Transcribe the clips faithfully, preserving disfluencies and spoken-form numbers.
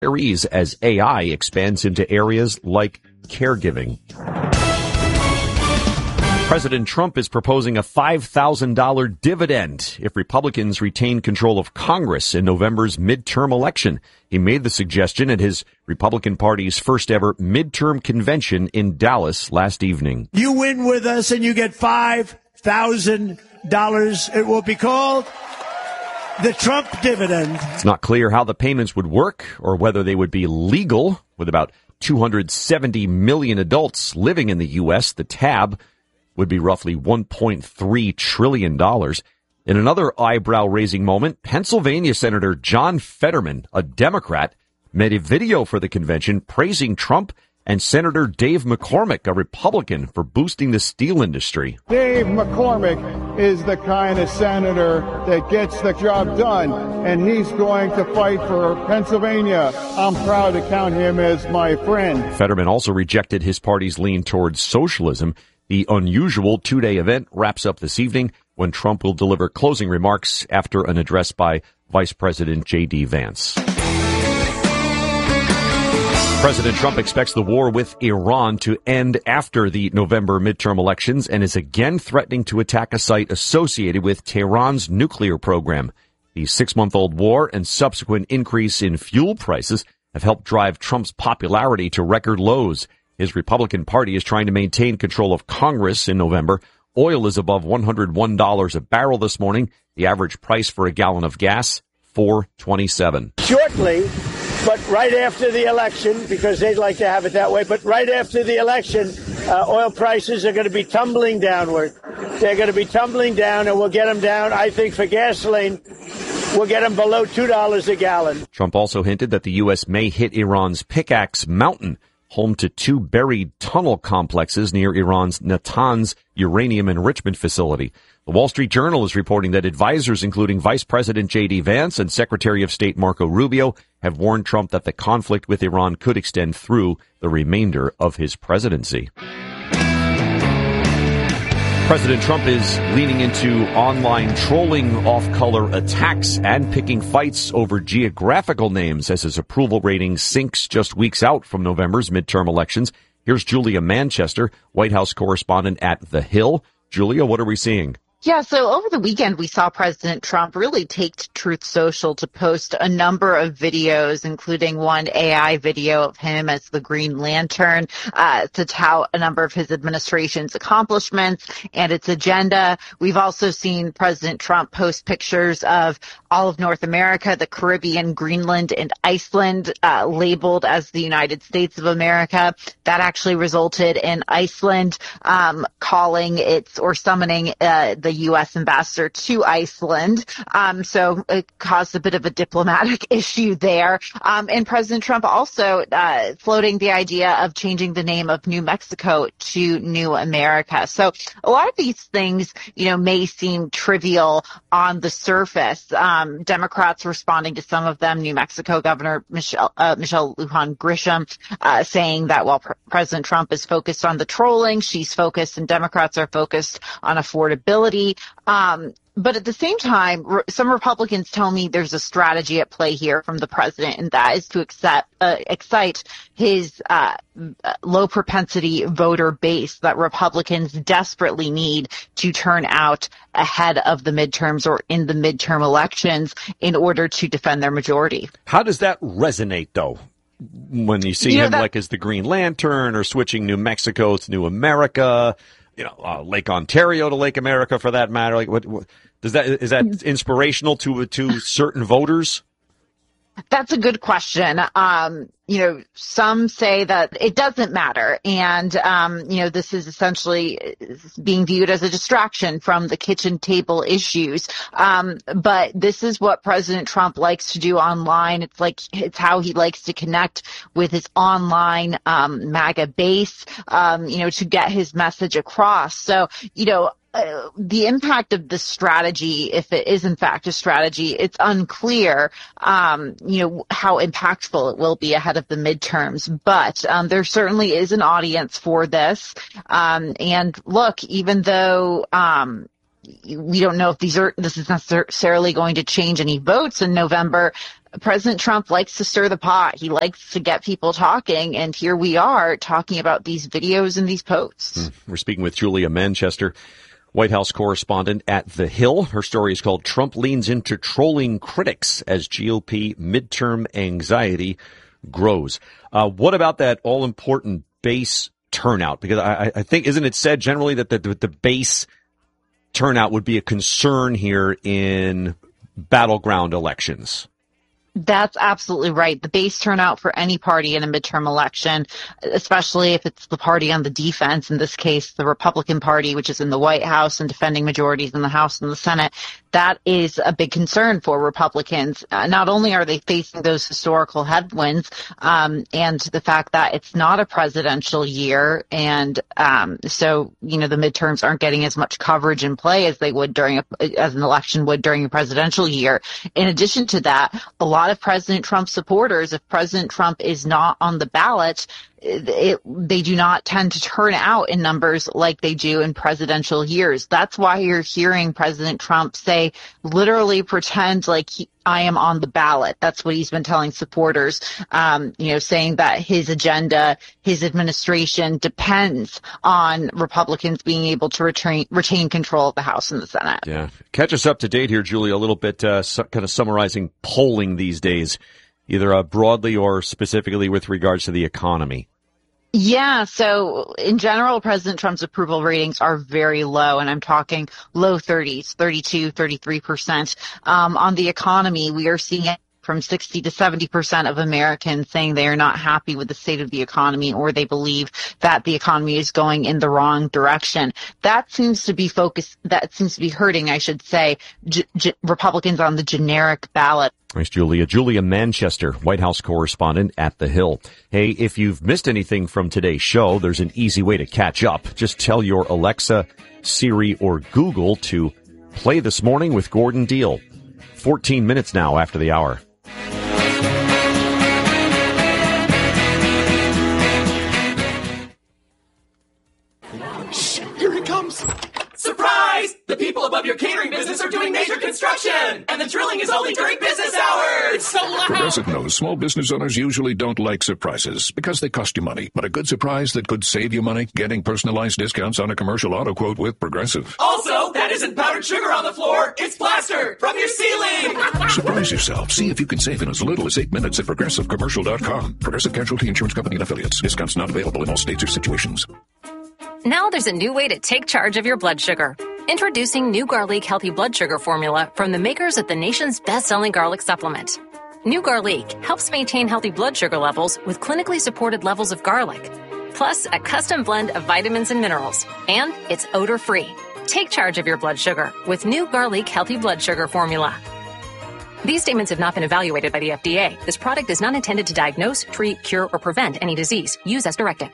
as A I expands into areas like caregiving. President Trump is proposing a five thousand dollars dividend if Republicans retain control of Congress in November's midterm election. He made the suggestion at his Republican Party's first ever midterm convention in Dallas last evening. You win with us and you get five thousand dollars. It will be called the Trump dividend. It's not clear how the payments would work or whether they would be legal. With about two hundred seventy million adults living in the U S, the tab would be roughly one point three trillion dollars. In another eyebrow-raising moment, Pennsylvania Senator John Fetterman, a Democrat, made a video for the convention praising Trump and Senator Dave McCormick, a Republican, for boosting the steel industry. Dave McCormick is the kind of senator that gets the job done, and he's going to fight for Pennsylvania. I'm proud to count him as my friend. Fetterman also rejected his party's lean towards socialism. The unusual two-day event wraps up this evening when Trump will deliver closing remarks after an address by Vice President J D. Vance. President Trump expects the war with Iran to end after the November midterm elections and is again threatening to attack a site associated with Tehran's nuclear program. The six-month-old war and subsequent increase in fuel prices have helped drive Trump's popularity to record lows. His Republican Party is trying to maintain control of Congress in November. Oil is above one hundred one dollars a barrel this morning. The average price for a gallon of gas, four twenty-seven. Shortly, but right after the election, because they'd like to have it that way, but right after the election, uh, oil prices are going to be tumbling downward. They're going to be tumbling down, and we'll get them down, I think, for gasoline. We'll get them below two dollars a gallon. Trump also hinted that the U S may hit Iran's Pickaxe Mountain, home to two buried tunnel complexes near Iran's Natanz uranium enrichment facility. The Wall Street Journal is reporting that advisors, including Vice President J D. Vance and Secretary of State Marco Rubio, have warned Trump that the conflict with Iran could extend through the remainder of his presidency. President Trump is leaning into online trolling, off-color attacks, and picking fights over geographical names as his approval rating sinks just weeks out from November's midterm elections. Here's Julia Manchester, White House correspondent at The Hill. Julia, what are we seeing? Yeah, so over the weekend, we saw President Trump really take to Truth Social to post a number of videos, including one A I video of him as the Green Lantern, uh, to tout a number of his administration's accomplishments and its agenda. We've also seen President Trump post pictures of all of North America, the Caribbean, Greenland, and Iceland, uh, labeled as the United States of America. That actually resulted in Iceland um, calling its or summoning uh, the U S ambassador to Iceland. Um, so it caused a bit of a diplomatic issue there. Um, and President Trump also uh, floating the idea of changing the name of New Mexico to New America. So a lot of these things, you know, may seem trivial on the surface. Um, Democrats responding to some of them, New Mexico Governor Michelle, uh, Michelle Lujan Grisham uh, saying that while Pre- President Trump is focused on the trolling, she's focused and Democrats are focused on affordability. Um, but at the same time, re- some Republicans tell me there's a strategy at play here from the president, and that is to accept, uh, excite his uh, low propensity voter base that Republicans desperately need to turn out ahead of the midterms or in the midterm elections in order to defend their majority. How does that resonate, though? When you see you know, him that- like as the Green Lantern or switching New Mexico to New America, you know, uh, Lake Ontario to Lake America for that matter. Like, what, what does that, is that inspirational to, to certain voters? That's a good question. Um, you know, some say that it doesn't matter. And, um, you know, this is essentially being viewed as a distraction from the kitchen table issues. Um, but this is what President Trump likes to do online. It's like, it's how he likes to connect with his online, um, MAGA base, um, you know, to get his message across. So, you know, Uh, the impact of this strategy, if it is in fact a strategy, it's unclear, um, you know, how impactful it will be ahead of the midterms. But um, there certainly is an audience for this. Um, and look, even though, um, we don't know if these are this is necessarily going to change any votes in November. President Trump likes to stir the pot. He likes to get people talking, and here we are talking about these videos and these posts. Mm. We're speaking with Julia Manchester, White House correspondent at The Hill. Her story is called Trump Leans into Trolling Critics as G O P Midterm Anxiety Grows. Uh, what about that all-important base turnout? Because I, I think, isn't it said generally that the, the base turnout would be a concern here in battleground elections? That's absolutely right. The base turnout for any party in a midterm election, especially if it's the party on the defense, in this case, the Republican Party, which is in the White House and defending majorities in the House and the Senate, that is a big concern for Republicans. Uh, not only are they facing those historical headwinds um, and the fact that it's not a presidential year, and um, so, you know, the midterms aren't getting as much coverage and play as they would during a, as an election would during a presidential year. In addition to that, a lot of President Trump supporters, if President Trump is not on the ballot, It, they do not tend to turn out in numbers like they do in presidential years. That's why you're hearing President Trump say, literally pretend like he, I am on the ballot. That's what he's been telling supporters, um, you know, saying that his agenda, his administration depends on Republicans being able to retain, retain control of the House and the Senate. Yeah. Catch us up to date here, Julia, a little bit, uh, su- kind of summarizing polling these days, either uh, broadly or specifically with regards to the economy. Yeah, so in general, President Trump's approval ratings are very low, and I'm talking low thirties, thirty-two, thirty-three percent. Um, on the economy, we are seeing it from sixty to seventy percent of Americans saying they are not happy with the state of the economy, or they believe that the economy is going in the wrong direction. That seems to be focused, that seems to be hurting, I should say, G- G- Republicans on the generic ballot. Thanks, Julia. Julia Manchester, White House correspondent at The Hill. Hey, if you've missed anything from today's show, there's an easy way to catch up. Just tell your Alexa, Siri, or Google to play This Morning with Gordon Deal. fourteen minutes now after the hour. Shh, here it comes. Surprise! The people above your catering business are doing major construction, and the drilling is only during business hours. It's so loud. Progressive knows small business owners usually don't like surprises because they cost you money. But a good surprise that could save you money, getting personalized discounts on a commercial auto quote with Progressive. Also, that isn't powdered sugar on the floor. It's plaster from your ceiling. Surprise yourself. See if you can save in as little as eight minutes at progressive commercial dot com. Progressive Casualty Insurance Company and Affiliates. Discounts not available in all states or situations. Now there's a new way to take charge of your blood sugar. Introducing New Garlic Healthy Blood Sugar Formula from the makers of the nation's best-selling garlic supplement. New Garlic helps maintain healthy blood sugar levels with clinically supported levels of garlic, plus a custom blend of vitamins and minerals, and it's odor-free. Take charge of your blood sugar with New Garlic Healthy Blood Sugar Formula. These statements have not been evaluated by the F D A. This product is not intended to diagnose, treat, cure, or prevent any disease. Use as directed.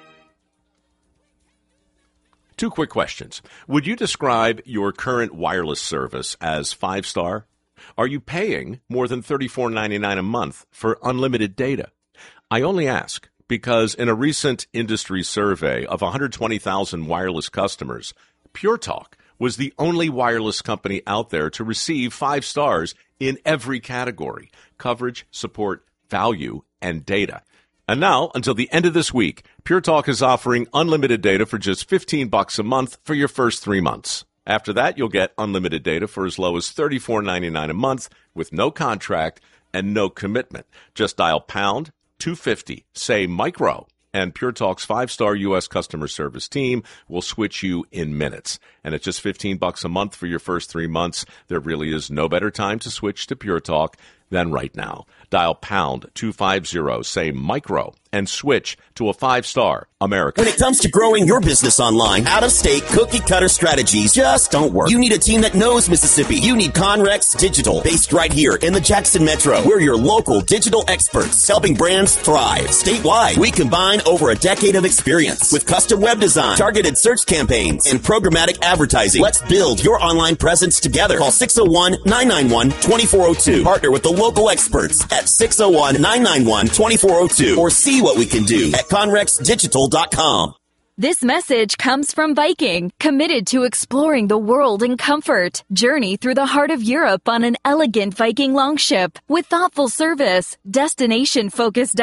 Two quick questions. Would you describe your current wireless service as five-star? Are you paying more than thirty-four ninety-nine a month for unlimited data? I only ask because in a recent industry survey of one hundred twenty thousand wireless customers, Pure Talk was the only wireless company out there to receive five stars in every category: coverage, support, value, and data. And now, until the end of this week, Pure Talk is offering unlimited data for just fifteen bucks a month for your first three months. After that, you'll get unlimited data for as low as thirty-four ninety-nine a month with no contract and no commitment. Just dial pound two fifty, say micro, and Pure Talk's five-star U S customer service team will switch you in minutes. And at just fifteen bucks a month for your first three months, there really is no better time to switch to Pure Talk than right now. Dial pound two fifty, say micro, and switch to a five-star America. When it comes to growing your business online, out-of-state cookie-cutter strategies just don't work. You need a team that knows Mississippi. You need Conrex Digital, based right here in the Jackson Metro. We're your local digital experts, helping brands thrive statewide. We combine over a decade of experience with custom web design, targeted search campaigns, and programmatic advertising. Let's build your online presence together. Call six oh one, nine nine one, two four oh two. Partner with the local experts at six oh one, nine nine one, two four oh two, or see what we can do at conrex digital dot com. This message comes from Viking, committed to exploring the world in comfort. Journey through the heart of Europe on an elegant Viking longship with thoughtful service, destination-focused